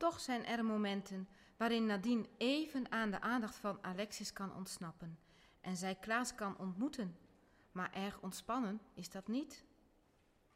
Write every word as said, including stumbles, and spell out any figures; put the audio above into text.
toch zijn er momenten waarin Nadine even aan de aandacht van Alexis kan ontsnappen en zij Klaas kan ontmoeten. Maar erg ontspannen is dat niet.